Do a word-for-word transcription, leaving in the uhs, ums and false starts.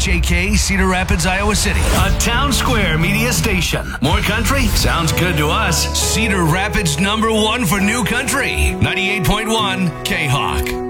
J K, Cedar Rapids, Iowa City. A Town Square media station. More country? Sounds good to us. Cedar Rapids number one for new country. ninety-eight point one K-Hawk.